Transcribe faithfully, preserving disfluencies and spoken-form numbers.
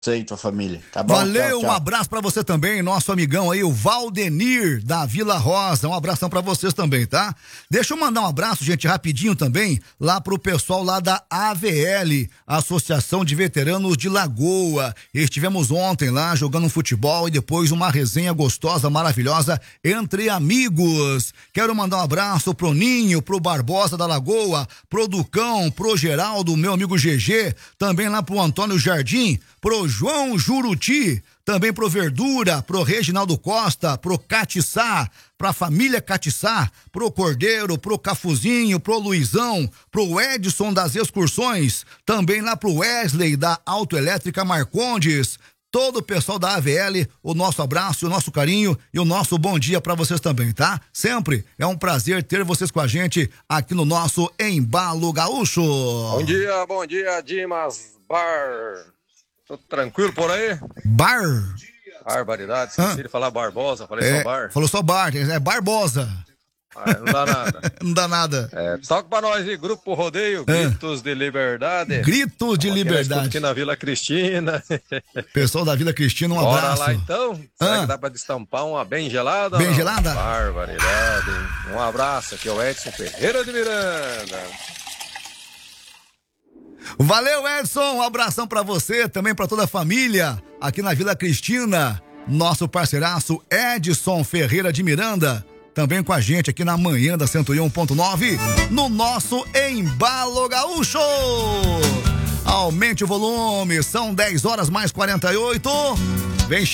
Sei, tua família. Tá bom? Valeu, tchau, tchau. Um abraço pra você também, nosso amigão aí, o Valdenir da Vila Rosa. Um abração pra vocês também, tá? Deixa eu mandar um abraço, gente, rapidinho também, lá pro pessoal lá da A V L, Associação de Veteranos de Lagoa. Estivemos ontem lá jogando um futebol e depois uma resenha gostosa, maravilhosa entre amigos. Quero mandar um abraço pro Ninho, pro Barbosa da Lagoa, pro Ducão, pro Geraldo, meu amigo G G, também lá pro Antônio Jardim, pro João Juruti, também pro Verdura, pro Reginaldo Costa, pro Catiçá, pra família Catiçá, pro Cordeiro, pro Cafuzinho, pro Luizão, pro Edson das Excursões, também lá pro Wesley da Autoelétrica Marcondes, todo o pessoal da A V L, o nosso abraço, o nosso carinho e o nosso bom dia pra vocês também, tá? Sempre é um prazer ter vocês com a gente aqui no nosso Embalo Gaúcho. Bom dia, bom dia, Dimas Bar. Tudo tranquilo por aí? Bar. Barbaridade, esqueci ah. de falar Barbosa, falei é, só Bar. Falou só Bar, é Barbosa. Ah, não dá nada. Não dá nada. É, toca pra nós aí, Grupo Rodeio, é. Gritos de Liberdade. Gritos de Aqui Liberdade. Aqui na Vila Cristina. Pessoal da Vila Cristina, um Bora abraço. Bora lá então. Será ah. que dá pra destampar uma bem gelada? Bem gelada? Barbaridade. Um abraço, aqui é o Edson Ferreira de Miranda. Valeu, Edson, um abração pra você, também pra toda a família, aqui na Vila Cristina, nosso parceiraço Edson Ferreira de Miranda, também com a gente aqui na manhã da cento e um ponto nove, no nosso Embalo Gaúcho. Aumente o volume, são dez horas mais quarenta e oito, vem